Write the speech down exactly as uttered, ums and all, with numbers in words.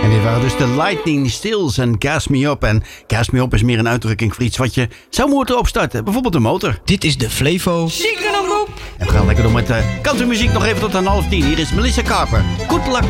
En dit waren dus de Lightning Stills en Gas Me Up. En Gas Me Up is meer een uitdrukking voor iets wat je zou moeten opstarten. Bijvoorbeeld een motor. Dit is de Flevo. En we gaan lekker door met uh, countrymuziek nog even tot aan half tien. Hier is Melissa Carper. Good luck.